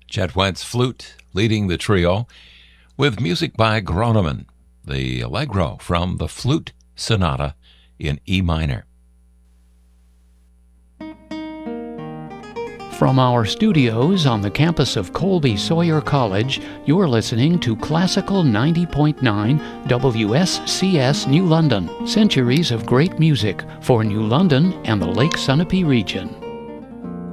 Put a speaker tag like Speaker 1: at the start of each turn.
Speaker 1: Chet Wentz flute leading the trio, with music by Groneman, the Allegro from the Flute Sonata in E minor.
Speaker 2: From our studios on the campus of Colby Sawyer College, you're listening to Classical 90.9 WSCS New London. Centuries of great music for New London and the Lake Sunapee region.